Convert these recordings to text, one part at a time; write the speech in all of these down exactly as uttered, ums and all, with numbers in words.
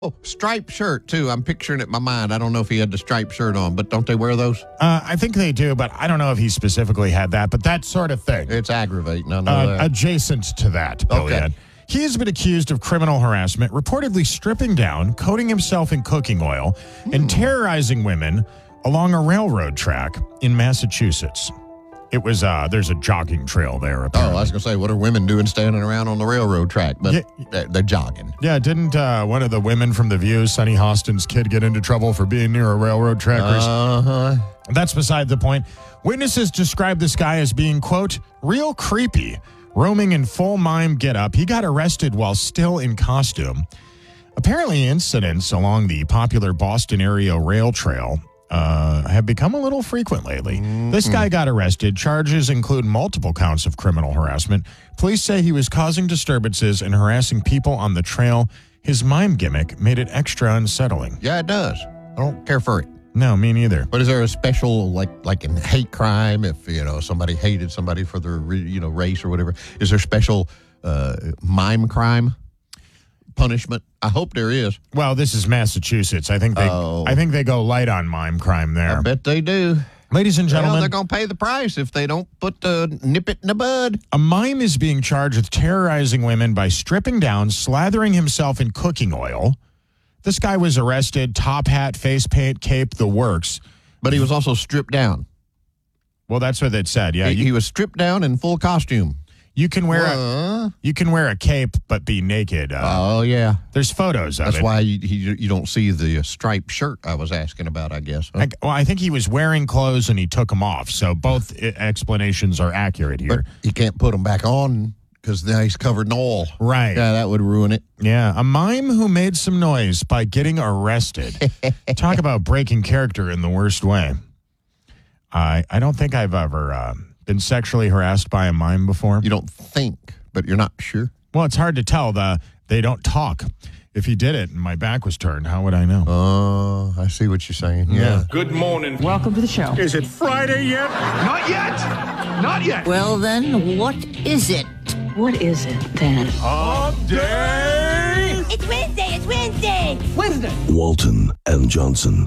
Oh, striped shirt, too. I'm picturing it in my mind. I don't know if he had the striped shirt on, but don't they wear those? Uh, I think they do, but I don't know if he specifically had that, but that sort of thing. It's aggravating. I know Uh, that. adjacent to that, Billy Okay. Ed. He has been accused of criminal harassment, reportedly stripping down, coating himself in cooking oil, and terrorizing women along a railroad track in Massachusetts. It was, uh, there's a jogging trail there, Oh, apparently. I was going to say, what are women doing standing around on the railroad track? But Yeah. they're, they're jogging. Yeah, didn't uh, one of the women from The View, Sunny Hostin's kid, get into trouble for being near a railroad track? Uh-huh. That's beside the point. Witnesses describe this guy as being, quote, real creepy, roaming in full mime getup. He got arrested while still in costume. Apparently, incidents along the popular Boston area rail trail uh, have become a little frequent lately. Mm-hmm. This guy got arrested. Charges include multiple counts of criminal harassment. Police say he was causing disturbances and harassing people on the trail. His mime gimmick made it extra unsettling. Yeah, it does. I don't care for it. No, me neither. But is there a special, like like in hate crime, if, you know, somebody hated somebody for their, you know, race or whatever, is there special uh, mime crime punishment? I hope there is. Well, this is Massachusetts. I think they Oh. I think they go light on mime crime there. I bet they do. Ladies and Well, gentlemen, they're going to pay the price if they don't put uh, nip it in the bud. a mime is being charged with terrorizing women by stripping down, slathering himself in cooking oil. This guy was arrested, top hat, face paint, cape, the works. But he was also stripped down. Well, that's what it said. Yeah, he, you, he was stripped down in full costume. you can wear a, Uh, you can wear a cape but be naked. Uh, oh, yeah. there's photos of That's it. why you, you, you don't see the striped shirt I was asking about, I guess. Huh? I, well, I think he was wearing clothes and he took them off. So both i- explanations are accurate here. But you can't put them back on because now he's covered in oil. Right. Yeah, that would ruin it. Yeah, a mime who made some noise by getting arrested. Talk about breaking character in the worst way. I I don't think I've ever uh, been sexually harassed by a mime before. You don't think, but you're not sure. Well, it's hard to tell. The they don't talk. If he did it and my back was turned, how would I know? Oh, I see what you're saying. Yeah. Good morning. Welcome to the show. Is it Friday yet? Not yet. Not yet. Well, then, what is it? What is it then? Update! It's Wednesday, it's Wednesday. Wednesday. Walton and Johnson.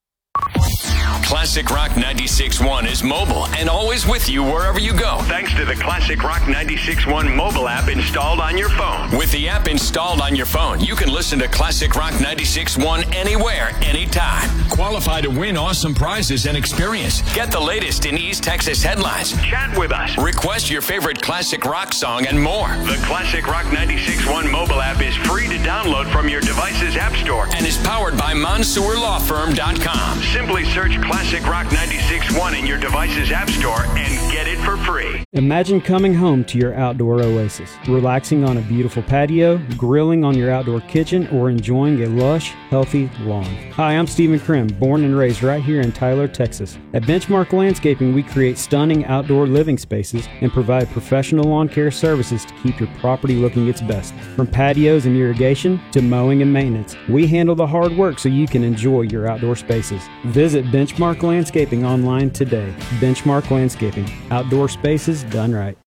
Classic Rock ninety-six point one is mobile and always with you wherever you go. Thanks to the Classic Rock ninety-six point one mobile app installed on your phone. With the app installed on your phone, you can listen to Classic Rock ninety-six point one anywhere, anytime. Qualify to win awesome prizes and experience. Get the latest in East Texas headlines. Chat with us. Request your favorite classic rock song and more. The Classic Rock ninety-six point one mobile app is free to download from your device's app store And is powered by Mansour Law Firm dot com. Simply search Classic Rock ninety-six point one in your device's app store and get it for free. Imagine coming home to your outdoor oasis, relaxing on a beautiful patio, grilling on your outdoor kitchen, or enjoying a lush, healthy lawn. Hi, I'm Stephen Krim, born and raised right here in Tyler, Texas. At Benchmark Landscaping, we create stunning outdoor living spaces and provide professional lawn care services to keep your property looking its best. From patios and irrigation to mowing and maintenance, we handle the hard work so you can enjoy your outdoor spaces. Visit Benchmark Landscaping online today. Benchmark Landscaping, outdoor spaces done right.